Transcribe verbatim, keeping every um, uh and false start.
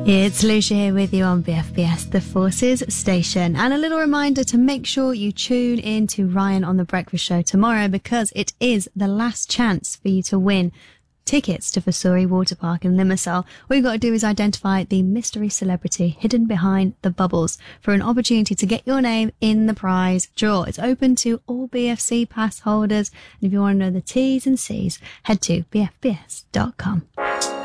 It's Lucia here with you on B F B S, the Forces Station. And a little reminder to make sure you tune in to Ryan on The Breakfast Show tomorrow, because it is the last chance for you to win tickets to Vosuri Water Park in Limassol. All you've got to do is identify the mystery celebrity hidden behind the bubbles for an opportunity to get your name in the prize draw. It's open to all B F C pass holders. And if you want to know the T's and C's, head to b f b s dot com.